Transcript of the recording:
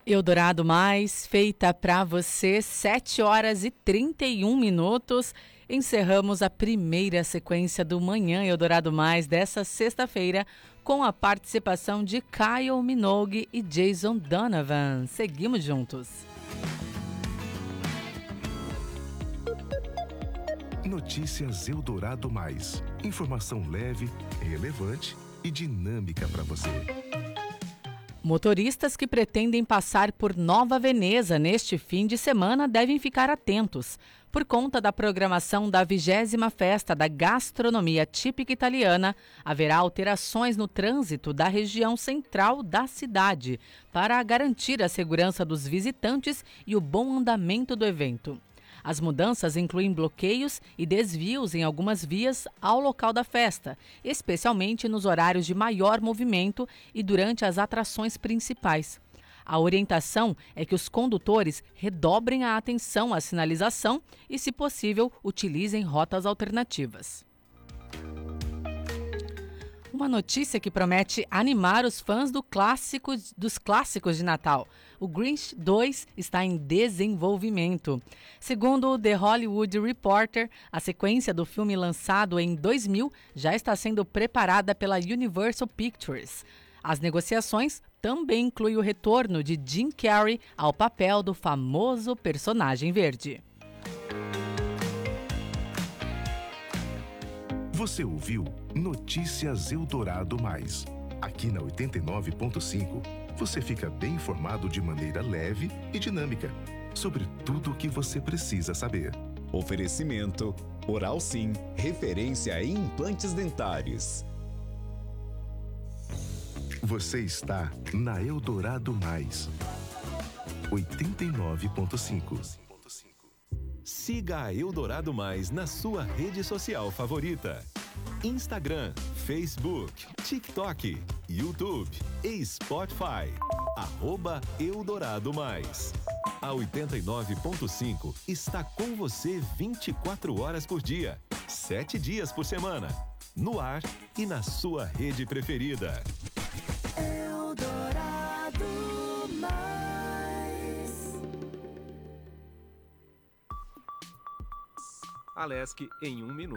Eldorado Mais, feita para você, 7 horas e 31 minutos. Encerramos a primeira sequência do Manhã Eldorado Mais dessa sexta-feira com a participação de Kyle Minogue e Jason Donovan. Seguimos juntos. Notícias Eldorado Mais. Informação leve, relevante e dinâmica para você. Motoristas que pretendem passar por Nova Veneza neste fim de semana devem ficar atentos. Por conta da programação da 20ª Festa da Gastronomia Típica Italiana, haverá alterações no trânsito da região central da cidade para garantir a segurança dos visitantes e o bom andamento do evento. As mudanças incluem bloqueios e desvios em algumas vias ao local da festa, especialmente nos horários de maior movimento e durante as atrações principais. A orientação é que os condutores redobrem a atenção à sinalização e, se possível, utilizem rotas alternativas. Uma notícia que promete animar os fãs dos clássicos de Natal. O Grinch 2 está em desenvolvimento. Segundo o The Hollywood Reporter, a sequência do filme lançado em 2000 já está sendo preparada pela Universal Pictures. As negociações também incluem o retorno de Jim Carrey ao papel do famoso personagem verde. Você ouviu Notícias Eldorado Mais. Aqui na 89.5, você fica bem informado de maneira leve e dinâmica sobre tudo o que você precisa saber. Oferecimento Oral Sim, referência em implantes dentários. Você está na Eldorado Mais. 89.5. Siga a Eldorado Mais na sua rede social favorita. Instagram, Facebook, TikTok, YouTube e Spotify. @Eldorado Mais. A 89.5 está com você 24 horas por dia, 7 dias por semana. No ar e na sua rede preferida. Eldorado Mais. Alesc em 1 minuto.